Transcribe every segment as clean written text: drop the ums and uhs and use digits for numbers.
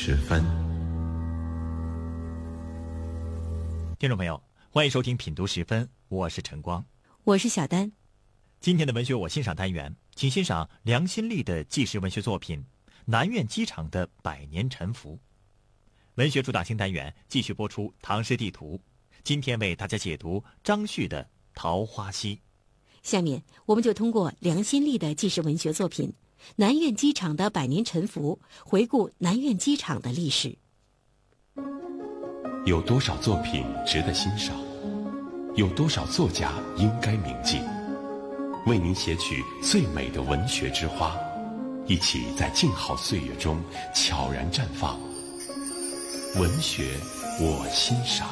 时分。 听众朋友，欢迎收听品读时分，我是晨光， 我是小丹。 今天的文学我欣赏单元，请欣赏梁新立的纪实文学作品《南苑机场的百年沉浮》。文学主打新单元继续播出唐诗地图，今天为大家解读张旭的《桃花溪》。 下面我们就通过梁新立的纪实文学作品《南苑机场的百年沉浮》，回顾南苑机场的历史。 有多少作品值得欣赏？有多少作家应该铭记？为您写取最美的文学之花，一起在静好岁月中悄然绽放。文学我欣赏。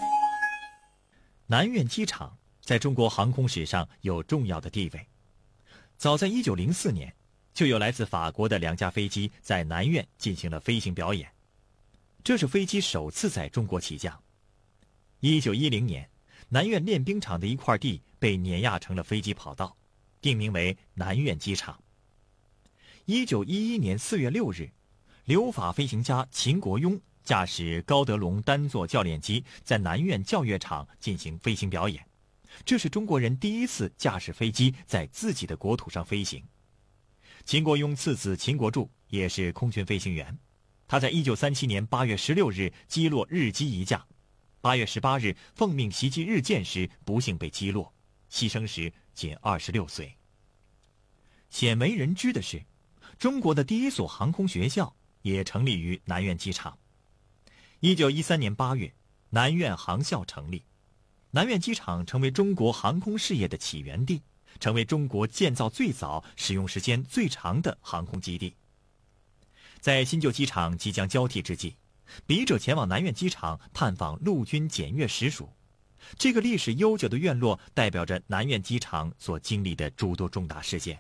南苑机场在中国航空史上有重要的地位。早在1904年，就有来自法国的2架飞机在南苑进行了飞行表演。这是飞机首次在中国起降。1910年，南苑练兵场的一块地被碾压成了飞机跑道，定名为南苑机场。1911年4月6日，留法飞行家秦国庸驾驶高德龙单座教练机在南苑教乐场进行飞行表演，这是中国人第一次驾驶飞机在自己的国土上飞行。秦国庸次子秦国柱也是空军飞行员，他在1937年8月16日击落日机一架，8月18日奉命袭击日舰时不幸被击落，牺牲时仅26岁。鲜为人知的是，中国的第一所航空学校也成立于南苑机场。1913年8月，南苑航校成立，南苑机场成为中国航空事业的起源地，成为中国建造最早、使用时间最长的航空基地。在新旧机场即将交替之际，笔者前往南苑机场探访陆军检阅实属。这个历史悠久的院落代表着南苑机场所经历的诸多重大事件。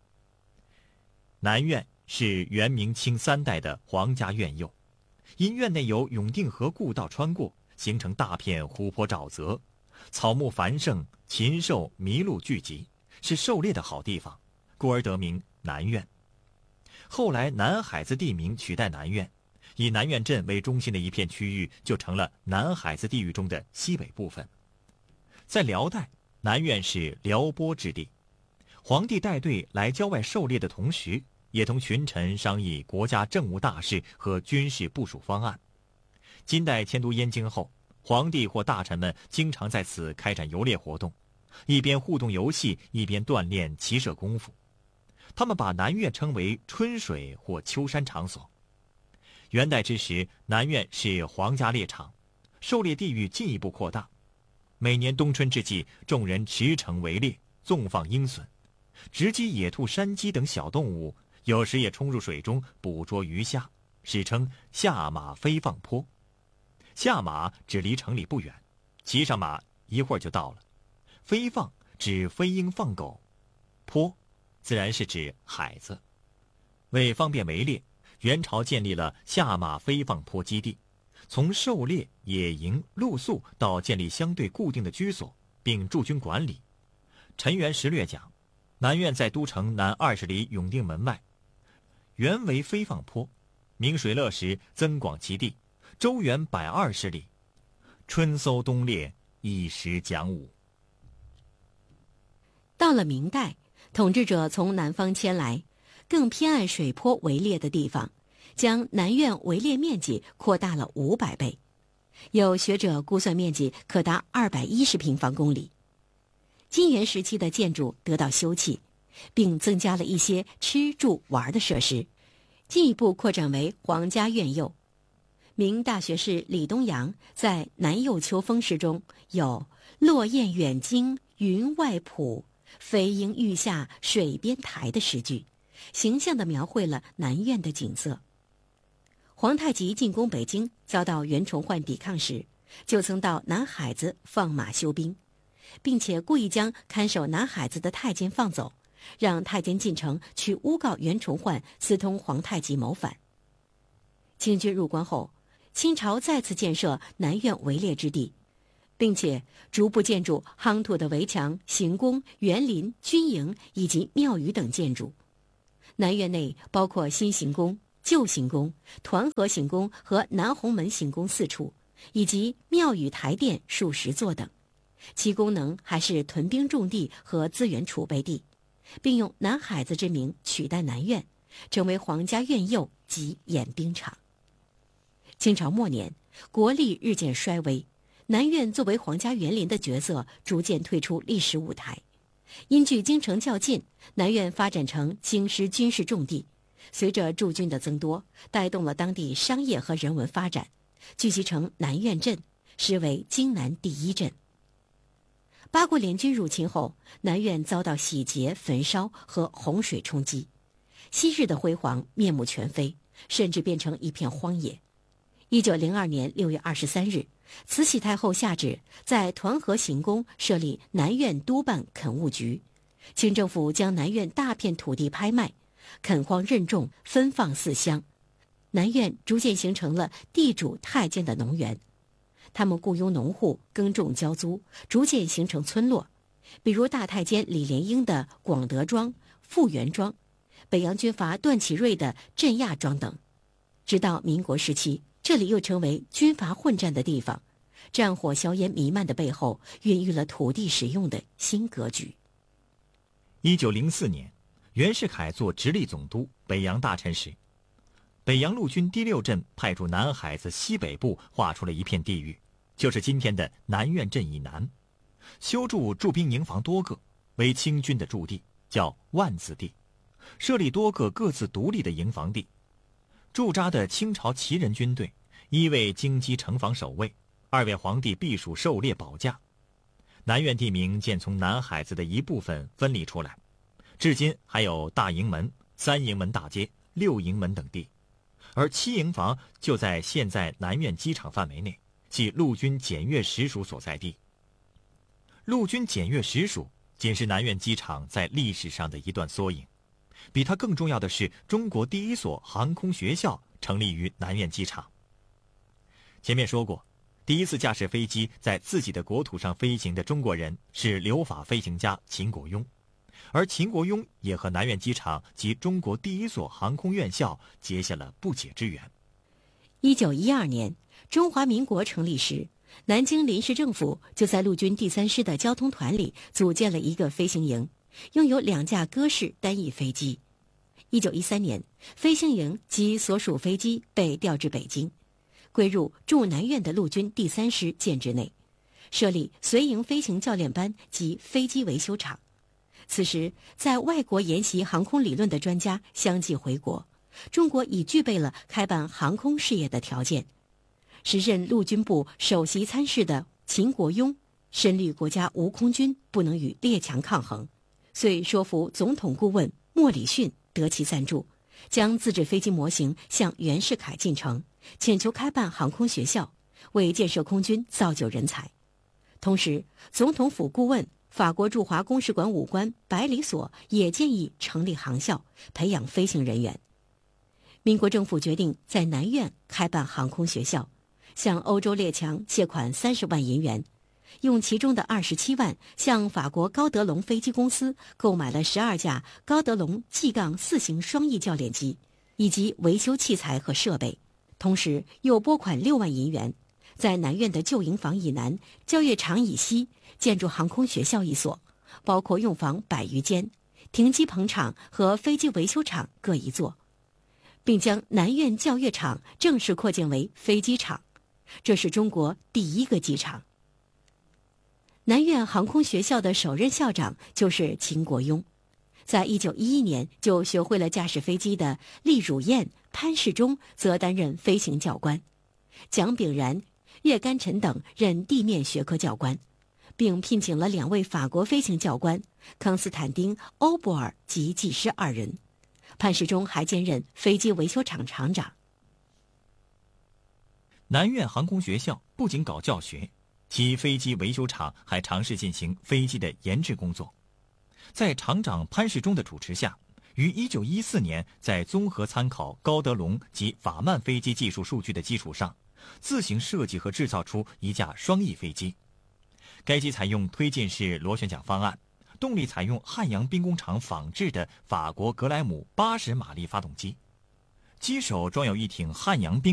南苑是元明清3代的皇家院囿，因院内有永定河故道穿过，形成大片湖泊沼泽，草木繁盛，禽兽麋鹿聚集，是狩猎的好地方，故而得名南苑。后来南海子地名取代南苑，以南苑镇为中心的一片区域就成了南海子地域中的西北部分。在辽代，南苑是辽波之地，皇帝带队来郊外狩猎的同时，也同群臣商议国家政务大事和军事部署方案。金代迁都燕京后，皇帝或大臣们经常在此开展游猎活动，一边互动游戏，一边锻炼骑射功夫。他们把南苑称为春水或秋山场所。元代之时，南苑是皇家猎场，狩猎地域进一步扩大。每年冬春之际，众人驰骋围猎，纵放鹰隼，直击野兔、山鸡等小动物，有时也冲入水中捕捉鱼虾，史称下马飞放坡。下马只离城里不远，骑上马一会儿就到了。飞放指飞鹰放狗，坡自然是指海子。为方便围猎，元朝建立了下马飞放坡基地，从狩猎、野营、露宿到建立相对固定的居所，并驻军管理。陈元实略讲，南苑在都城南20里永定门外，原为飞放坡，明水乐时增广其地，周原120里，春搜冬猎，一时讲武。 到了明代，统治者从南方迁来，更偏爱水坡围猎的地方，将南苑围猎面积扩大了500倍，有学者估算面积可达210平方公里。金元时期的建筑得到修葺，并增加了一些吃住玩的设施，进一步扩展为皇家院囿。明大学士李东阳在《南右秋风》诗中有“落雁远惊云外浦，飞鹰欲下水边台”的诗句，形象地描绘了南苑的景色。皇太极进攻北京，遭到袁崇焕抵抗时，就曾到南海子放马休兵，并且故意将看守南海子的太监放走，让太监进城去诬告袁崇焕私通皇太极谋反。清军入关后，清朝再次建设南苑围猎之地，并且逐步建筑夯土的围墙、行宫、园林、军营以及庙宇等建筑。南苑内包括新行宫、 旧行宫、团河行宫和南红门行宫4处，以及庙宇台殿数10座等，其功能还是屯兵重地和资源储备地，并用南海子之名取代南苑，成为皇家苑囿及演兵场。清朝末年，国力日渐衰微，南苑作为皇家园林的角色逐渐退出历史舞台。因距京城较近，南苑发展成京师军事重地，随着驻军的增多，带动了当地商业和人文发展，聚集成南苑镇，实为京南第1镇。八国联军入侵后，南苑遭到洗劫、焚烧和洪水冲击，昔日的辉煌面目全非，甚至变成一片荒野。1902年6月23日，慈禧太后下旨在团河行宫设立南苑督办垦务局，清政府将南苑大片土地拍卖，垦荒任种，分放4乡。南苑逐渐形成了地主太监的农园，他们雇佣农户耕种交租，逐渐形成村落，比如大太监李莲英的广德庄、富源庄，北洋军阀段祺瑞的镇亚庄等。直到民国时期，这里又成为军阀混战的地方，战火硝烟弥漫的背后，孕育了土地使用的新格局。 1904年，袁世凯做直隶总督、北洋大臣时，北洋陆军第6镇派驻南海子西北部划出了一片地域，就是今天的南苑镇以南，修筑驻兵营房多个，为清军的驻地，叫万子地，设立多个各自独立的营房地。驻扎的清朝旗人军队，1为京畿城防守卫，2为皇帝避暑狩猎保驾。南苑地名渐从南海子的一部分分离出来，至今还有大营门、3营门大街、6营门等地，而7营房就在现在南苑机场范围内，即陆军检阅实属所在地。陆军检阅实属仅是南苑机场在历史上的一段缩影，比它更重要的是，中国第1所航空学校成立于南苑机场。前面说过，第1次驾驶飞机在自己的国土上飞行的中国人是留法飞行家秦国庸，而秦国庸也和南苑机场及中国第1所航空院校结下了不解之缘。 1912年，中华民国成立时，南京临时政府就在陆军第3师的交通团里组建了一个飞行营，拥有2架鸽式单翼飞机。1913年，飞行营及所属飞机被调至北京，归入驻南苑的陆军第3师建制内，设立随营飞行教练班及飞机维修厂。此时，在外国研习航空理论的专家相继回国，中国已具备了开办航空事业的条件。时任陆军部首席参事的秦国庸深虑国家无空军不能与列强抗衡，遂说服总统顾问莫礼逊得其赞助，将自制飞机模型向袁世凯进呈，请求开办航空学校，为建设空军造就人才。同时，总统府顾问法国驻华公使馆武官百里所也建议成立航校，培养飞行人员。民国政府决定在南苑开办航空学校，向欧洲列强借款30万银元，用其中的27万向法国高德龙飞机公司购买了12架高德龙 G-4型双翼教练机，以及维修器材和设备，同时又拨款6万银元，在南苑的旧营房以南、教育场以西建筑航空学校1所，包括用房100余间，停机棚场和飞机维修厂各1座，并将南苑教育场正式扩建为飞机场，这是中国第1个机场。南苑航空学校的首任校长就是秦国庸，在1911年就学会了驾驶飞机的厉汝彦、潘世忠则担任飞行教官，蒋炳然、岳甘臣等任地面学科教官，并聘请了2位法国飞行教官康斯坦丁·欧博尔及技师2人。潘世忠还兼任飞机维修厂厂长。 南苑航空学校不仅搞教学，其飞机维修厂还尝试进行飞机的研制工作。在厂长潘世忠的主持下，于1914年在综合参考高德龙及法曼飞机技术数据的基础上，自行设计和制造出一架双翼飞机。该机采用推进式螺旋桨方案，动力采用汉阳兵工厂仿制的法国格莱姆80马力发动机。 机首装有一挺汉阳兵